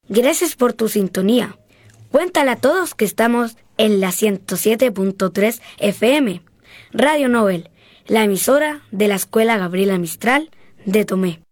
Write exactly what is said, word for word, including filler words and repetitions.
Gracias por tu sintonía. Cuéntale a todos que estamos en la ciento siete punto tres F M, Radio Nobel, la emisora de la Escuela Gabriela Mistral de Tomé.